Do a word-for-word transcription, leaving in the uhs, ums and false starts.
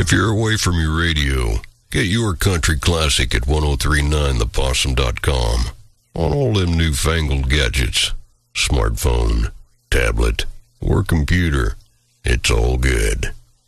If you're away from your radio, get your country classic at ten thirty-nine the possum dot com. On all them newfangled gadgets, smartphone, tablet, or computer, it's all good.